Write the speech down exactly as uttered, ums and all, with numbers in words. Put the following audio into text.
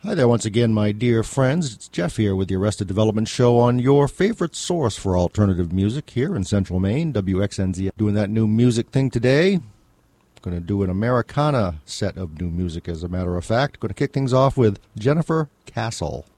Hi there once again, my dear friends. It's Jeff here with the Arrested Development Show on your favorite source for alternative music here in Central Maine, W X N Z. Doing that new music thing today. Going to do an Americana set of new music, as a matter of fact. Going to kick things off with Jennifer Castle.